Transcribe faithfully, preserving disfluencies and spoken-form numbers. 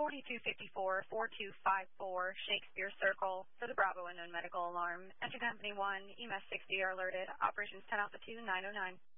forty-two fifty-four, forty-two fifty-four Shakespeare Circle for the Bravo unknown medical alarm. Enter company one, E M S sixty are alerted. Operations ten Alpha two, nine oh nine.